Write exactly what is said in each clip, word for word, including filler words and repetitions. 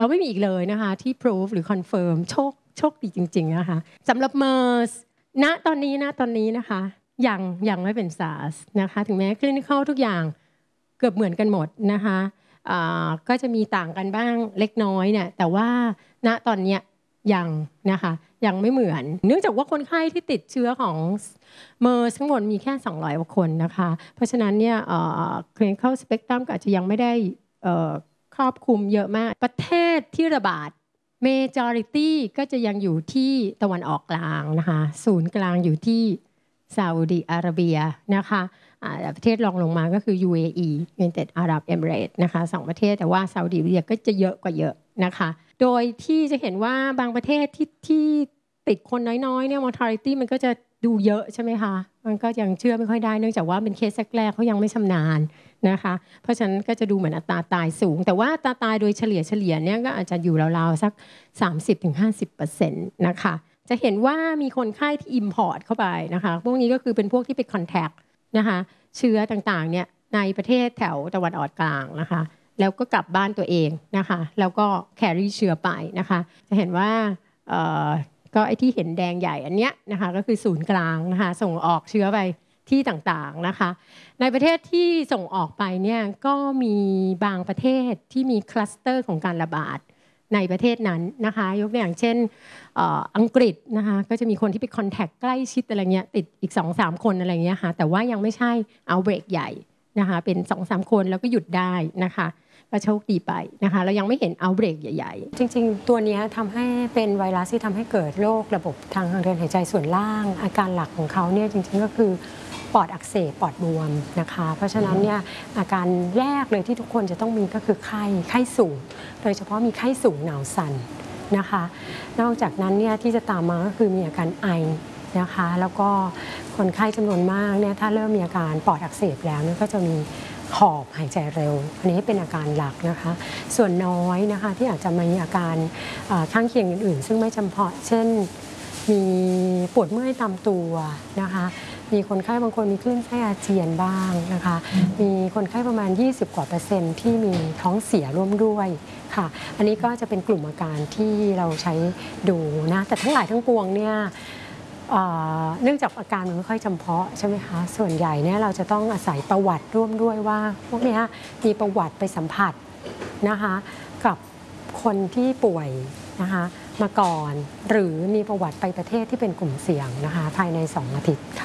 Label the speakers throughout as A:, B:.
A: เราไม่มีอีกเลยนะคะที่ proof หรือ confirm โชคโชคดีจริงๆนะคะสำหรับ เมอร์ส ณตอนนี้ณตอนนี้นะคะยังยังไม่เป็น SARS นะคะถึงแม้ clinical ทุกอย่างเกือบเหมือนกันหมดนะคะก็จะมีต่างกันบ้างเล็กน้อยเนี่ยแต่ว่าณตอนนี้ยังนะคะยังไม่เหมือนเนื่องจากว่าคนไข้ที่ติดเชื้อของ เมอร์ส ทั้งหมดมีแค่สองร้อยกว่าคนนะคะเพราะฉะนั้นเนี่ย clinical spectrum ก็อาจจะยังไม่ได้ครอบคลุมเยอะมากประเทศที่ระบาด majority ก็จะยังอยู่ที่ตะวันออกกลางนะคะศูนย์กลางอยู่ที่ซาอุดิอาระเบียนะคะประเทศรองลงมาก็คือ ยู เอ อี United Arab Emirates นะคะสองประเทศแต่ว่าซาอุดิอาระเบียก็จะเยอะกว่าเยอะนะคะโดยที่จะเห็นว่าบางประเทศที่ที่ติดคนน้อยๆเนี่ย mortality มันก็จะดูเยอะใช่ไหมคะมันก็ยังเชื่อไม่ค่อยได้เนื่องจากว่าเป็นเคสแรกๆเขายังไม่ชำนาญนะคะเพราะฉะนั้นก็จะดูเหมือนอัตราตายสูงแต่ว่าอัตราตายโดยเฉลี่ยเฉลี่ยเนี่ยก็อาจจะอยู่ราวๆสัก สามสิบถึงห้าสิบเปอร์เซ็นต์ นะคะจะเห็นว่ามีคนไข้ที่ import เข้าไปนะคะพวกนี้ก็คือเป็นพวกที่ไป contact นะคะเชื้อต่างๆเนี่ยในประเทศแถวตะวันออกกลางนะคะแล้วก็กลับบ้านตัวเองนะคะแล้วก็ carry เชื้อไปนะคะจะเห็นว่าก็ไอ้ที่เห็นแดงใหญ่อันเนี้ยนะคะก็คือศูนย์กลางนะคะส่งออกเชื้อไปที่ต่างๆนะคะในประเทศที่ส่งออกไปเนี่ยก็มีบางประเทศที่มีคลัสเตอร์ของการระบาดในประเทศนั้นนะคะยกตัวอย่างเช่นอังกฤษนะคะก็จะมีคนที่ไปคอนแทคใกล้ชิดอะไรเงี้ยติดอีก สองถึงสาม คนอะไรเงี้ยค่ะแต่ว่ายังไม่ใช่เอาเบรกใหญ่นะคะเป็น สองถึงสาม คนแล้วก็หยุดได้นะคะก็โชคดีไปนะคะเรายังไม่เห็นเอาเบรกใหญ่ๆจริงๆตัวนี้ทำให้เป็นไวรัสที่ทำให้เกิดโรคระบบทางเดินหายใจส่วนล่างอาการหลักของเขาเนี่ยจริงๆก็คือปอดอักเสบปอดบวมนะคะเพราะฉะนั้นเนี่ยอาการแรกเลยที่ทุกคนจะต้องมีก็คือไข้ไข้สูงโดยเฉพาะมีไข้สูงหนาวสั่นนะคะนอกจากนั้นเนี่ยที่จะตามมาก็คือมีอาการไอนะคะแล้วก็คนไข้จำนวนมากเนี่ยถ้าเริ่มมีอาการปอดอักเสบแล้วก็จะมีหอบหายใจเร็วอันนี้เป็นอาการหลักนะคะส่วนน้อยนะคะที่อาจจะมีอาการข้างเคียงอื่นๆซึ่งไม่จำเพาะเช่นมีปวดเมื่อยตามตัวนะคะมีคนไข้บางคนมีคลื่นไส้อาเจียนบ้างนะคะมีคนไข้ประมาณยี่สิบกว่าเปอร์เซ็นต์ที่มีท้องเสียร่วมด้วยค่ะอันนี้ก็จะเป็นกลุ่มอาการที่เราใช้ดูนะแต่ทั้งหลายทั้งปวงเนี่ยเนื่องจากอาการมันไม่ค่อยจำเพาะใช่ไหมคะส่วนใหญ่เนี่ยเราจะต้องอาศัยประวัติร่วมด้วยว่าพวกนี้มีประวัติไปสัมผัสนะคะกับคนที่ป่วยนะคะมาก่อนหรือมีประวัติไปประเทศที่เป็นกลุ่มเสี่ยงนะคะภายในสองอาทิตย์ค่ะ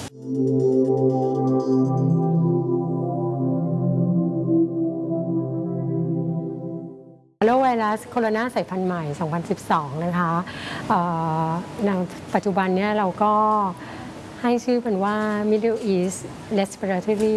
A: โรคไวรัสโคโรนาสายพันธุ์ใหม่ สองพันสิบสอง นะคะในปัจจุบันนี้เราก็ให้ชื่อเป็นว่า Middle East Respiratory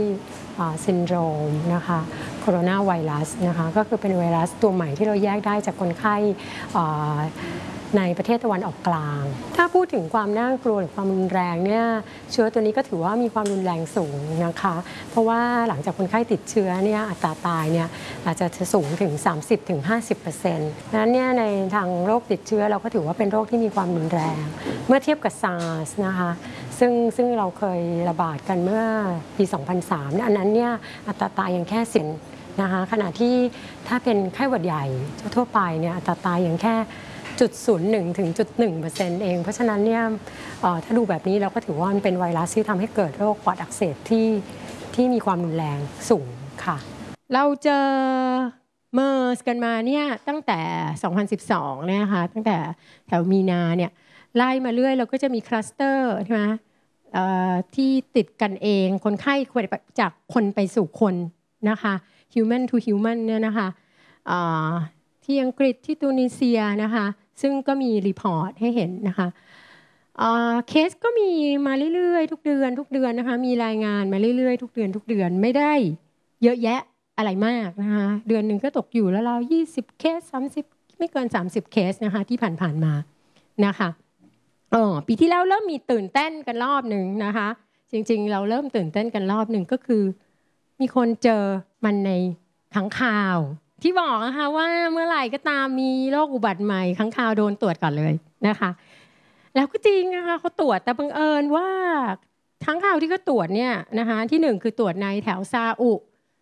A: Syndrome นะคะโคโรนาไวรัสนะคะก็คือเป็นไวรัสตัวใหม่ที่เราแยกได้จากคนไข้ในประเทศตะวันออกกลางถ้าพูดถึงความน่ากลัวหรือความรุนแรงเนี่ยเชื้อตัวนี้ก็ถือว่ามีความรุนแรงสูงนะคะเพราะว่าหลังจากคนไข้ติดเชื้อเนี่ยอัตราตายเนี่ยอาจจะสูงถึง สามสิบถึงห้าสิบเปอร์เซ็นต์ นั้นเนี่ยในทางโรคติดเชื้อเราก็ถือว่าเป็นโรคที่มีความรุนแรงเมื่อเทียบกับ SARS นะคะซึ่งซึ่งเราเคยระบาดกันเมื่อปี สองพันสาม อันนั้นเนี่ยอัตราตายยังแค่สิบนะคะขณะที่ถ้าเป็นไข้หวัดใหญ่ทั่วไปเนี่ยอัตราตายยังแค่จุดศูนย์หนึ่งถึงจุดหนึ่งเปอร์เซ็นต์เองเพราะฉะนั้นเนี่ยถ้าดูแบบนี้เราก็ถือว่ามันเป็นไวรัสที่ทำให้เกิดโรคปอดอักเสบที่ที่มีความรุนแรงสูงค่ะเราเจอเมอร์สกันมาเนี่ยตั้งแต่สองพันสิบสองนะคะตั้งแต่แถวมีนาเนี่ยไล่มาเรื่อยเราก็จะมีคลัสเตอร์ใช่ไหมที่ติดกันเองคนไข้จากคนไปสู่คนนะคะ human to human เนี่ยนะคะที่อังกฤษที่ตูนิเซียนะคะซึ่งก็มีรีพอร์ตให้เห็นนะคะเคสก็มีมาเรื่อยๆทุกเดือนทุกเดือนนะคะมีรายงานมาเรื่อยๆทุกเดือนทุกเดือนไม่ได้เยอะแยะอะไรมากนะคะเดือนหนึ่งก็ตกอยู่แล้วเรายี่สิบเคสสามสิบไม่เกินสามสิบเคสนะคะที่ผ่านๆมานะคะอ๋อปีที่แล้วเริ่มมีตื่นเต้นกันรอบหนึ่งนะคะจริงๆเราเริ่มตื่นเต้นกันรอบหนึ่งก็คือมีคนเจอมันในค้างคาวที่บอกนะคะว่าเมื่อไหร่ก็ตามมีโรคอุบัติใหม่ค้างคาวโดนตรวจก่อนเลยนะคะแล้วก็จริงนะคะเขาตรวจแต่บังเอิญว่าค้างคาวที่เขาตรวจเนี่ยนะคะที่หนึ่งคือตรวจในแถวซาอุ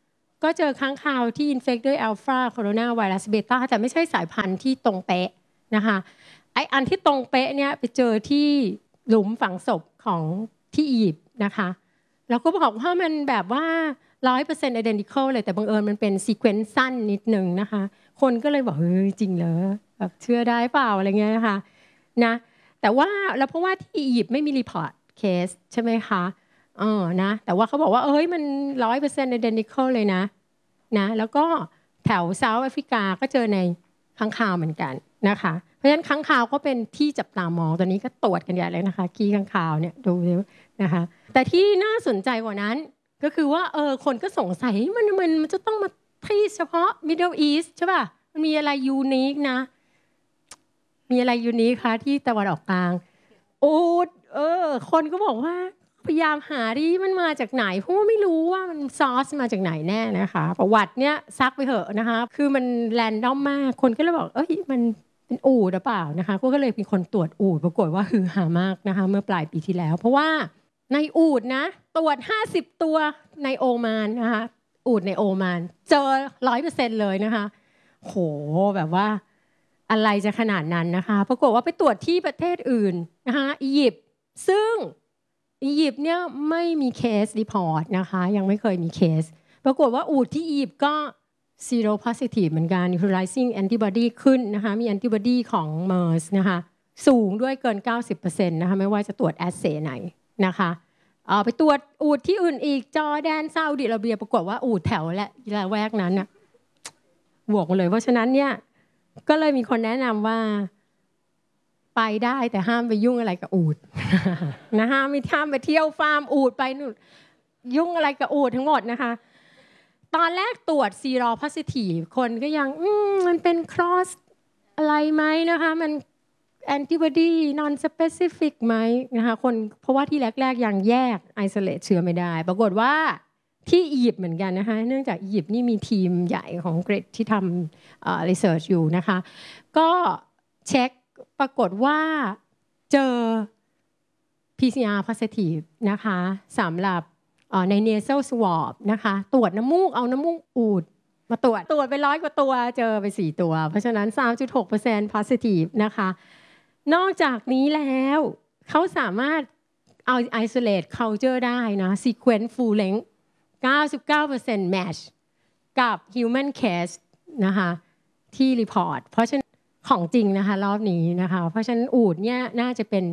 A: ก็เจอค้างคาวที่อินเฟกด้วยอัลฟาโคโรนาไวรัสเบต้าแต่ไม่ใช่สายพันธุ์ที่ตรงเป๊ะนะคะไออันที่ตรงเป๊ะเนี่ยไปเจอที่หลุมฝังศพของที่อียิปต์นะคะแล้วก็บอกว่ามันแบบว่า ร้อยเปอร์เซ็นต์ identical เลยแต่บังเอิญมันเป็นซีเควนซ์สั้นนิดนึงนะคะคนก็เลยบอกเฮ้ยจริงเหรอแบบเชื่อได้เปล่าอะไรเงี้ยนะคะนะแต่ว่าแล้วเพราะว่าที่อียิปต์ไม่มีรีพอร์ตเคสใช่ไหมคะเออนะแต่ว่าเขาบอกว่าเอ้ยมัน ร้อยเปอร์เซ็นต์ identical เลยนะนะแล้วก็แถวเซาท์แอฟริกาก็เจอในค้างคาวเหมือนกันนะคะเพราะฉะนั้นค้างคาวก็เป็นที่จับตามองตอนนี้ก็ตรวจกันใหญ่เลยนะคะขี้ค้างคาวเนี่ยดูนะคะแต่ที่น่าสนใจกว่านั้นก็คือว่าเออคนก็สงสัยมันมันมันจะต้องมาที่เฉพาะ Middle East ใช่ป่ะมันมีอะไรยูนิคนะมีอะไรยูนิคคะที่ตะวันออกกลางอูฐเออคนก็บอกว่าพยายามหาดิมันมาจากไหนเพราะว่าไม่รู้ว่ามันซอสมาจากไหนแน่นะคะประวัติเนี้ยซักไปเถอะนะคะคือมันแรนดอมมากคนก็เลยบอกเอ้ยมันเป็นอูฐหรือเปล่านะคะก็เลยมีคนตรวจอูฐปรากฏว่าฮือฮามากนะคะเมื่อปลายปีที่แล้วเพราะว่าในอูฐนะตรวจห้าสิบตัวในโอมานนะคะอูฐในโอมานเจอ ร้อยเปอร์เซ็นต์ เลยนะคะโหแบบว่าอะไรจะขนาดนั้นนะคะปรากฏว่าไปตรวจที่ประเทศอื่นนะคะอียิปต์ซึ่งอียิปต์เนี่ยไม่มีเคสรีพอร์ตนะคะยังไม่เคยมีเคสปรากฏว่าอูฐที่อียิปต์ก็ zero positive เหมือนกัน neutralizing antibody ขึ้นนะคะมี antibody ของ เมอร์ส นะคะสูงด้วยเกิน เก้าสิบเปอร์เซ็นต์ นะคะไม่ว่าจะตรวจแอสเซย์ไหนนะคะเอาไปตรวจอูฐที่อื่นอีกจอร์แดนซาอุดิอาระเบียปรากฏว่าอูฐแถวและละแวกนั้นน่ะบวกเลยเพราะฉะนั้นเนี่ยก็เลยมีคนแนะนำว่าไปได้แต่ห้ามไปยุ่งอะไรกับอูฐนะห้ามไม่ห้ามไปเที่ยวฟาร์มอูฐไปนู่นยุ่งอะไรกับอูฐทั้งหมดนะคะตอนแรกตรวจซีโรโพซิทีฟคนก็ยังอืมมันเป็นครอสอะไรไหมนะคะมันแอนติบอดีนอนสเปซิฟิกไหมนะคะคนเพราะว่าที่แรกๆยังแยกไอโซเลตเชื้อไม่ได้ปรากฏว่าที่อียิปต์เหมือนกันนะคะเนื่องจากอียิปต์นี่มีทีมใหญ่ของเกรดที่ทำรีเสิร์ชอยู่นะคะก็เช็คปรากฏว่าเจอ พี ซี อาร์ positive นะคะสำหรับใน nasal swab นะคะตรวจน้ำมูกเอาน้ำมูกอูฐมาตรวจตรวจไปร้อยกว่าตัวเจอไปสี่ตัวเพราะฉะนั้น สามจุดหกเปอร์เซ็นต์ positive นะคะนอกจากนี้แล้วเขาสามารถเอา isolate culture ได้นะ sequence full length เก้าสิบเก้าเปอร์เซ็นต์ match กับ human case นะคะที่ report เพราะฉะนั้นของจริงนะคะรอบนี้นะคะเพราะฉะนั้นอูฐเนี่ยน่าจะเป็น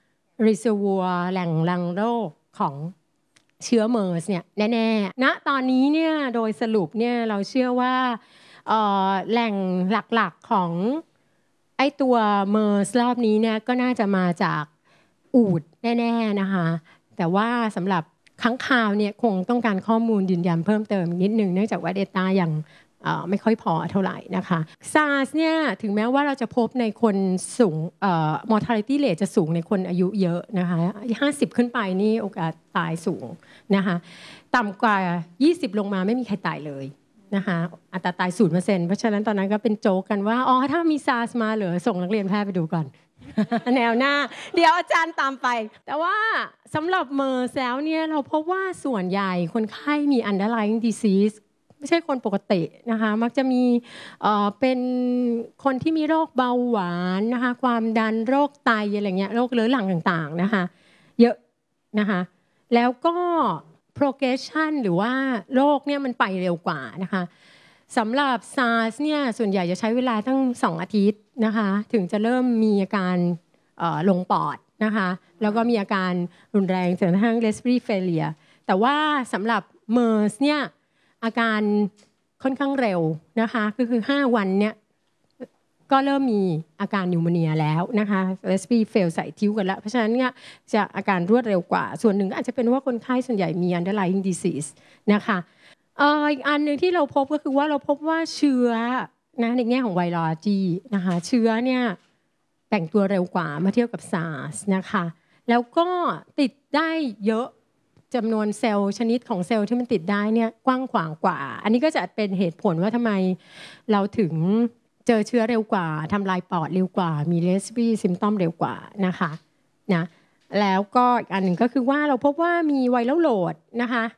A: reservoir แหล่งรังโรคของเชื้อเมอร์สเนี่ยแน่ๆณตอนนี้เนี่ยโดยสรุปเนี่ยเราเชื่อว่าแหล่งหลักๆของไอ้ตัวเมอร์สรอบนี้เนี่ยก็น่าจะมาจากอูฐแน่ๆนะคะแต่ว่าสำหรับค้างคาวเนี่ยคงต้องการข้อมูลยืนยันเพิ่มเติมนิดนึงเนื่องจากว่า Data ยังไม่ค่อยพอเท่าไหร่นะคะ SARS เนี่ยถึงแม้ว่าเราจะพบในคนสูง mortality rate จะสูงในคนอายุเยอะนะคะห้าสิบขึ้นไปนี่โอกาสตายสูงนะคะต่ำกว่ายี่สิบลงมาไม่มีใครตายเลยนะคะอัตราตาย ศูนย์เปอร์เซ็นต์ เพราะฉะนั้นตอนนั้นก็เป็นโจ๊กกันว่าอ๋อถ้ามี SARS มาเหลือส่งนักเรียนแพทย์ไปดูก่อน แนวหน้าเดี๋ยวอาจารย์ตามไปแต่ว่าสำหรับเมอร์แล้วเนี่ยเราพบว่าส่วนใหญ่คนไข้มี underlying diseaseไม่ใช่คนปกตินะคะมักจะมีเอ่อเป็นคนที่มีโรคเบาหวานนะคะความดันโรคไตอะไรเงี้ยโรคเรื้อรังต่างๆนะคะเยอะนะคะแล้วก็ progression หรือว่าโรคเนี่ยมันไปเร็วกว่านะคะสำหรับ SARS เนี่ยส่วนใหญ่จะใช้เวลาตั้งสองอาทิตย์นะคะถึงจะเริ่มมีอาการลงปอดนะคะแล้วก็มีอาการรุนแรงจนกระทั่ง respiratory failure แต่ว่าสำหรับ เมอร์ส เนี่ยอาการค่อนข้างเร็วนะคะก็คือห้าวันเนี่ยก็เริ่มมีอาการนิวโมเนียแล้วนะคะ respiratory fail ใส่ทิ้วกันแล้วเพราะฉะนั้นเนี่ยจะอาการรวดเร็วกว่าส่วนหนึ่งอาจจะเป็นว่าคนไข้ส่วนใหญ่มี underlying disease นะคะอีกอันหนึ่งที่เราพบก็คือว่าเราพบว่าเชื้อนะในแง่ของไวรัสนะคะเชื้อเนี่ยแต่งตัวเร็วกว่าเมื่อเทียบกับ SARS นะคะแล้วก็ติดได้เยอะจำนวนเซลล์ชนิดของเซลล์ที่มันติดได้เนี่ยกว้างขวางกว่าอันนี้ก็จะเป็นเหตุผลว่าทำไมเราถึงเจอเชื้อเร็วกว่าทำลายปอดเร็วกว่ามี respiratory symptom เร็วกว่านะคะนะแล้วก็อีกอันหนึ่งก็คือว่าเราพบว่ามีไวรัลโหลดนะคะ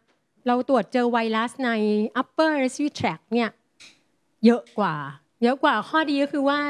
A: เราตรวจเจอไวรัสใน upper respiratory tract เนี่ยเยอะกว่าเยอะกว่าข้อดีก็คือว่า